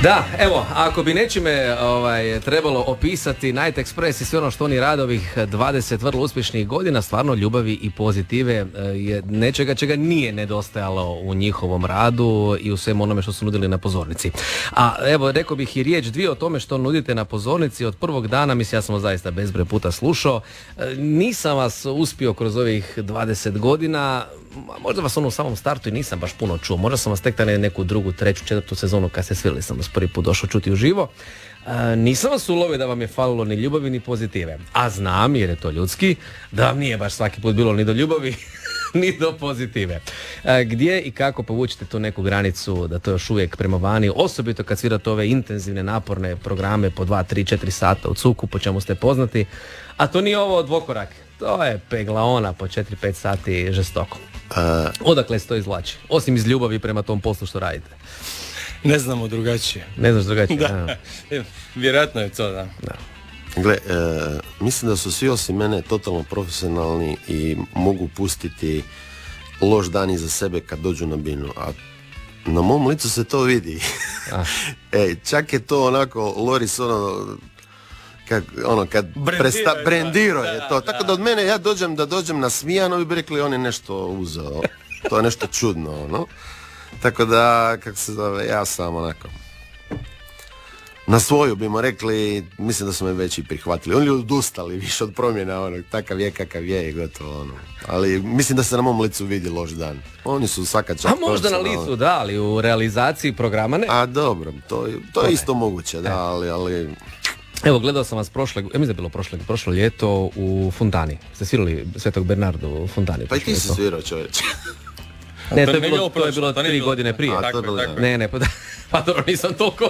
Da, evo, ako bi nečime trebalo opisati Night Express i sve ono što oni rade ovih 20 vrlo uspješnih godina, stvarno ljubavi i pozitive je nečega čega nije nedostajalo u njihovom radu i u svemu onome što su nudili na pozornici. A evo, rekao bih i riječ dvije o tome što nudite na pozornici od prvog dana. Mislim, ja sam zaista bezbroj puta slušao. Nisam vas uspio kroz ovih 20 godina, možda vas u samom startu i nisam baš puno čuo. Možda sam vas tek neku drugu, treću, četvrtu sezonu kad ste svirali, sam vas prvi put došao čuti uživo. Nisam vas ulovio da vam je falilo ni ljubavi ni pozitive. A znam, jer je to ljudski, da vam nije baš svaki put bilo ni do ljubavi ni do pozitive. Gdje i kako povučite tu neku granicu da to još uvijek prema vani, osobito kad svirate ove intenzivne, naporne programe po 2, 3, 4 sata u cuku, po čemu ste poznati. A to nije ovo dvokorak, to je peglaona po 4-5 sati žestoko. Odakle se to izvlači? Osim iz ljubavi prema tom poslu što radite. Ne znamo drugačije. Ne znaš drugačije? Da. Vjerojatno je to, da. Gle, mislim da su svi osim mene totalno profesionalni i mogu pustiti loš dan iza sebe kad dođu na binu, a na mom licu se to vidi. Čak je to onako Loris kad brendirao je to. Tako da od mene ja dođem nasmijano i bi rekli on je nešto uzeo. To je nešto čudno, ono. Tako da, kako se zove, ja sam onako na svoju bimo rekli, mislim da su me već i prihvatili. Oni odustali više od promjena, ono, takav je kakav je i gotovo, ono. Ali mislim da se na mom licu vidi loš dan. Oni su svaka čast. A možda na licu, da, ali u realizaciji programa ne. A dobro, to je isto moguće, da, ali... Evo, gledao sam vas mislim da je bilo prošlo ljeto u Fontani. Ste svirali Svetog Bernardu u Fontani. Pa i ti si svirao, čovječ. Ne, to je bilo 3 godine prije. Pa dobro, nisam toliko.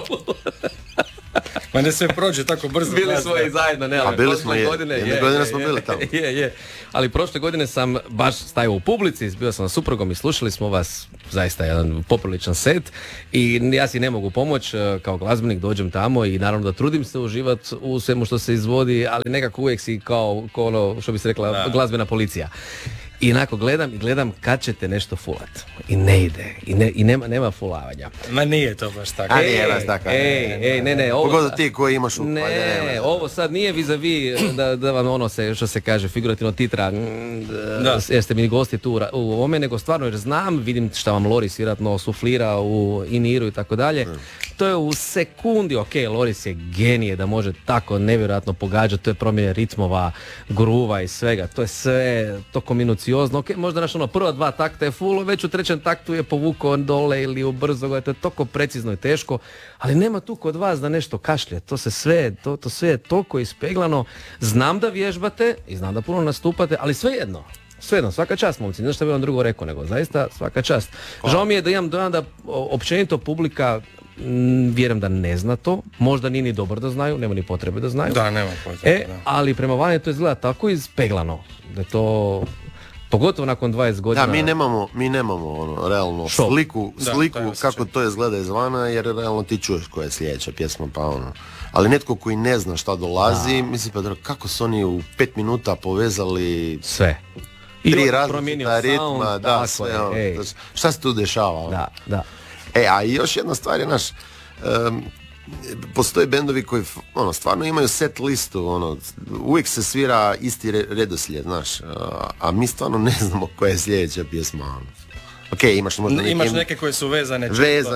Ma ne sve prođe tako brzo. Bili smo i zajedno, ne, ali bili smo jedne godine smo bili tamo. Je. Ali prošle godine sam baš stajao u publici, bio sam s suprugom i slušali smo vas, zaista jedan popriličan set i ja si ne mogu pomoći, kao glazbenik dođem tamo i naravno da trudim se uživati u svemu što se izvodi, ali nekako uvijek si kao ono što bi se rekla glazbena policija. I onako gledam kad ćete nešto fulat. I ne ide. I nema fulavanja. Ma nije to baš tako. Nije baš tako. Ne. Pogotovo ti koji imaš u... Ne, ovo sad nije vis-a-vis da vam ono se, što se kaže, figurativno titra, jeste mi gosti tu u ovome, nego stvarno jer znam, vidim šta vam Loris vjerojatno suflira u Iniru i tako dalje. To je u sekundi, Loris je genije da može tako nevjerojatno pogađati, to je promjene ritmova, gruva i svega, to je sve toko minuciozno, možda naš prva 2 takta je full, već u 3. taktu je povukao dole ili ubrzo, to je toko precizno i teško, ali nema tu kod vas da nešto kašlje, to sve je toliko ispeglano, znam da vježbate i znam da puno nastupate, ali svejedno, svaka čast momci, ne znam što bi vam drugo rekao, nego zaista svaka čast. Žao mi je da imam dojam da općenito publika vjerujem da ne zna to, možda nije ni dobro da znaju, nema ni potrebe da znaju. Da, nema potrebe. Ali prema vani to izgleda tako ispeglano, da je to, pogotovo nakon 20 godina. Da, mi nemamo ono, realno sliku kako to izgleda izvana, jer realno ti čuješ koja je sljedeća pjesma, pa ono. Ali netko koji ne zna šta dolazi, misli pa kako su oni u 5 minuta povezali sve. 3 različita ritma, da, sve ono. Šta se tu dešava? Da. A i još jedna stvar je postoje bendovi koji stvarno imaju set listu, uvijek se svira isti redoslijed, a mi stvarno ne znamo koja je sljedeća pjesma. Imaš možda neke koje su vezane.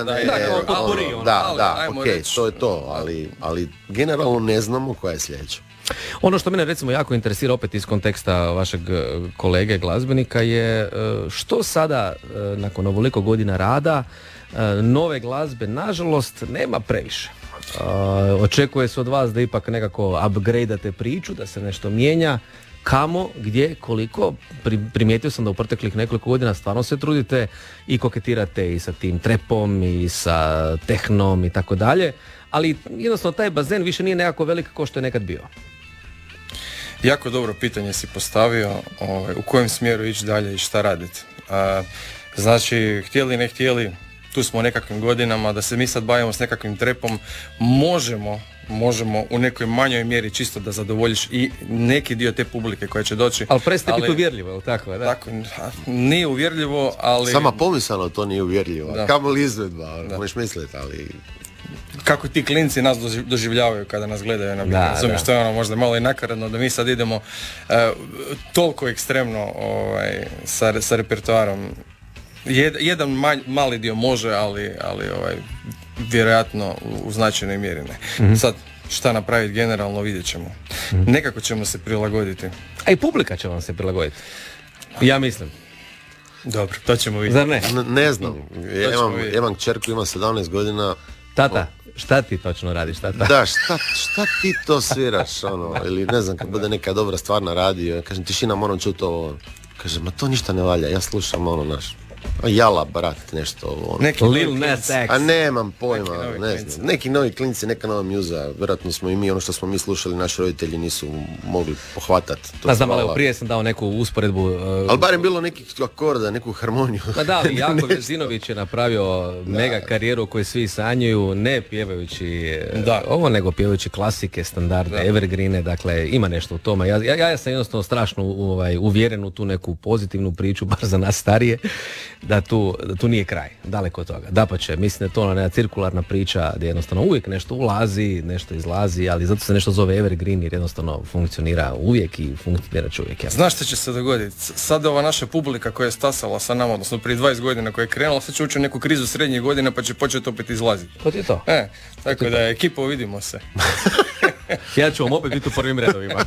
To je to, ali generalno ne znamo koja je sljedeća. Ono što mene recimo jako interesira opet iz konteksta vašeg kolege glazbenika je što sada nakon ovoliko godina rada nove glazbe nažalost nema previše. Očekuje se od vas da ipak nekako upgradeate priču, da se nešto mijenja. Kamo, gdje, koliko? Primijetio sam da u proteklih nekoliko godina stvarno se trudite i koketirate i sa tim trepom i sa tehnom i tako dalje, ali jednostavno taj bazen više nije nekako velik kao što je nekad bio. Jako dobro pitanje si postavio, u kojem smjeru ići dalje i šta raditi. Znači, htjeli ne htjeli, tu smo u nekakvim godinama, da se mi sad bavimo s nekakvim trepom, možemo u nekoj manjoj mjeri čisto da zadovoljiš i neki dio te publike koja će doći. Ali prestaje biti uvjerljivo, je li tako? Da? Tako, nije uvjerljivo, ali... Sama pomisleno to nije uvjerljivo. Kamo li izvedba, možeš misliti, ali... kako ti klinci nas doživljavaju kada nas gledaju na Da, razumiješ, da. to je ono možda malo i nakaradno da mi sad idemo toliko ekstremno sa repertoarom. Jedan mali dio može, ali vjerojatno u značajnoj mjeri ne. Sad, šta napraviti generalno vidjet ćemo. Nekako ćemo se prilagoditi. A i publika će vam se prilagoditi. Ja mislim. Dobro, to ćemo vidjeti. Zar ne? Ne znam, vidjeti. imam kćerku, ima 17 godina. Tata, šta ti točno radiš, tata? Da, šta ti to sviraš, ono, ili ne znam, kad bude neka dobra stvar na radiju, kažem, tišina, moram čuti ovo. Kaže, ma to ništa ne valja, ja slušam ono naš. Jala, brat, nešto ovo. Ono. Neki Lil novi Nas klinci. X. A nemam pojma, Neki novi ne klinci. znam. Neki novi klinci, neka nova mjuza. Vjerojatno smo i mi, ono što smo mi slušali, naši roditelji nisu mogli pohvatati. Pa znam, ali evo, prije sam dao neku usporedbu. Ali barem bilo nekih akorda, neku harmoniju. Pa da, ali Jako Vezinović je napravio mega karijeru koju svi sanjaju, ne pjevajući ovo, nego pjevajući klasike, standarde, evergreene, dakle ima nešto u tome. Ja sam jednostavno strašno uvjeren u tu neku pozitivnu priču, bar za nas starije, da tu nije kraj, daleko od toga. Dapače, mislim da je to ona neka cirkularna priča gdje jednostavno uvijek nešto ulazi, nešto izlazi, ali zato se nešto zove evergreen jer jednostavno funkcionira uvijek i funkcionira će uvijek. Znaš što će se dogoditi? Sad ova naša publika koja je stasala sa nama, odnosno prije 20 godina koja je krenula, sad će ući u neku krizu srednjih godina pa će početi opet izlaziti. To ti je to. Tako da je ekipo, vidimo se. Ja ću vam opet biti u prvim redovima.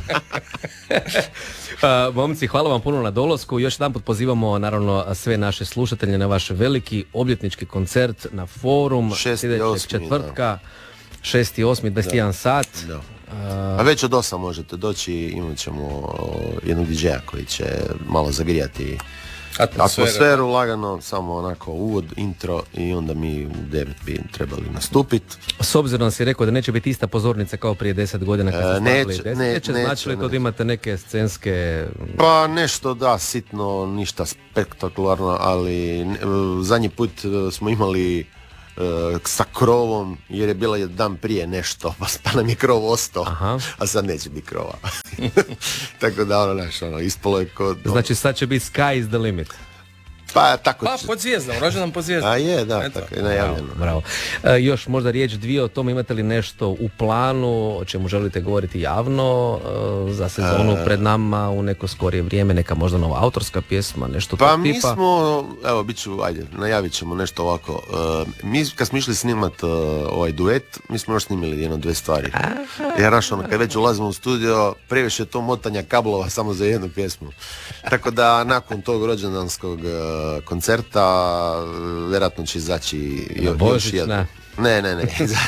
Momci, hvala vam puno na dolasku. Još jedanput pozivamo naravno sve naše slušatelje na vaš veliki obljetnički koncert na Forum 6. i sljedećeg 8., četvrtka, 6.8. 21 sat. Da. A već od 8 možete doći, imat ćemo jednog DJ-a koji će malo zagrijati atmosferu lagano, samo onako uvod, intro i onda mi u 9 bi trebali nastupiti. S obzirom da si rekao da neće biti ista pozornica kao prije 10 godina kad ste stavili neće, znači li to da imate neke scenske... Pa nešto da, sitno, ništa spektakularno, ali zadnji put smo imali sa krovom jer je bila dan prije nešto pa nam je krov ostao. Aha. A sad neće biti krova. Tako da ispalo je kod... Znači sad će biti sky is the limit. Pa tako Pa pod zvijezdom, rođendan pod zvijezdom. A je, da, tako je najavljeno. Bravo. Još možda riječ dvije o tome, imate li nešto u planu o čemu želite govoriti javno za sezonu pred nama u neko skorije vrijeme, neka možda nova autorska pjesma, nešto pa tog tipa? Pa mi smo, evo najavit ćemo nešto ovako. Mi kad smo išli snimat ovaj duet, mi smo još snimili jedno, dve stvari. Jer kad već ulazimo u studio, previše je to motanja kablova samo za jednu pjesmu. Tako da nakon tog rođendanskog koncerta vjerojatno će izaći još jedno. Ne.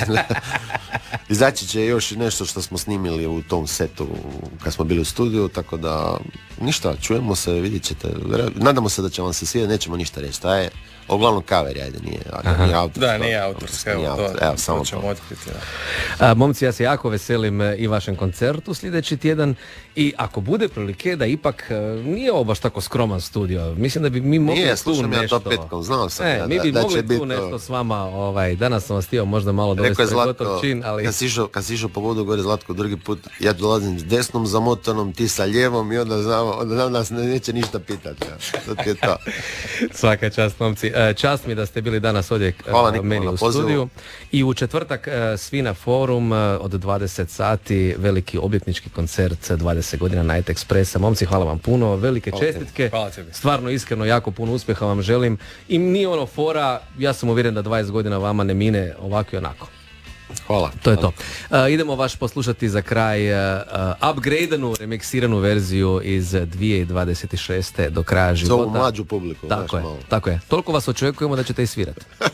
Izaći će još nešto što smo snimili u tom setu kad smo bili u studiju, tako da ništa, čujemo se, vidjet ćete. Nadamo se da će vam se svidjeti, nećemo ništa reći. Šta je? Uglavnom cover, ajde, nije autorska. Da, nije autorska, evo, samo to ćemo otkriti. Momci, ja se jako veselim i vašem koncertu sljedeći tjedan i ako bude prilike da ipak nije ovo baš tako skroman studio, mislim da bi mi mogli tu nešto... Slušam ja to petkom, znao sam mi bi da mogli će tu nešto s vama, danas sam vas htio možda malo dovesti na gotov čin, ali... Kad si išao po vodu gore, Zlatko, drugi put, ja dolazim s desnom zamotanom, ti sa lijevom i onda znam nas neće ništa pitati. To ti je to. Svaka čast, momci. Čast mi da ste bili danas ovdje meni u studiju. I u četvrtak svi na Forum od 20 sati, veliki obljetnički koncert 20 godina Night Expressa. Momci, hvala vam puno, velike čestitke. Hvala tebi. Stvarno, iskreno, jako puno uspjeha vam želim. I nije ono fora, ja sam uvjeren da 20 godina vama ne mine ovako i onako. Hvala. To je to. Idemo vaš poslušati za kraj upgradeanu, remiksiranu verziju iz 2026. do kraja života. Za ovu mlađu publiku. Tako je. Toliko vas očekujemo da ćete i svirati.